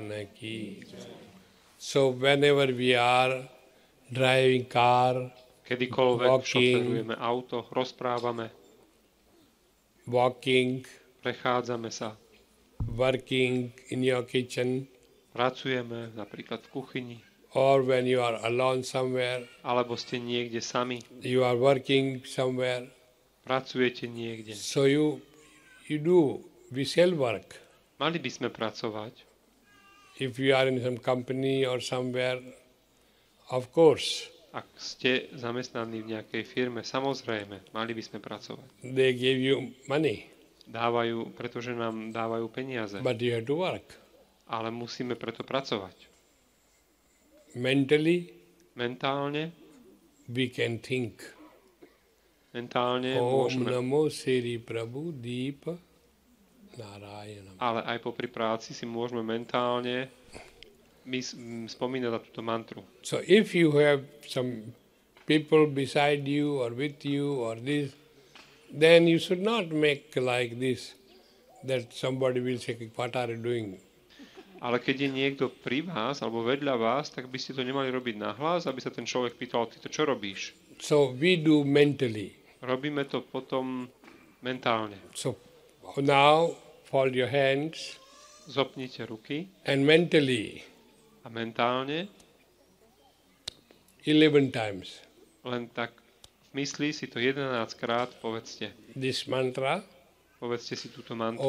Bhagwan ki. So whenever we are driving car, Kedykoľvek walking, šoferujeme auto, rozprávame, walking, prechádzame sa, working in your kitchen, pracujeme napríklad v kuchyni, or when you are alone somewhere, alebo ste niekde sami, you are working somewhere. pracujete niekde. So we shall work. Mali by sme pracovať. If you are in some company or somewhere, of course, Ak ste zamestnaní v nejakej firme, samozrejme, mali by sme pracovať. they give you money, Pretože nám dávajú peniaze. but you have to work. Ale musíme preto pracovať. Mentally, Mentálne Mentálne Om môžeme, Namo Sri Prabhu Deep Narayanam. ale aj popri práci si môžeme mentálne spomínať na túto mantru. So if you have some people beside you or with you or this, then you should not make like this, that somebody will say, what are you doing? Ale keď je niekto pri vás alebo vedľa vás, tak by ste to nemali robiť nahlas, aby sa ten človek pýtal, ty to čo robíš? So we do mentally. Robíme to potom mentálne. So now fold your hands Zopnite ruky and mentally a mentálne 11 times len tak v mysli si to 11 krát povedzte. this mantra, Povedzte si túto mantru.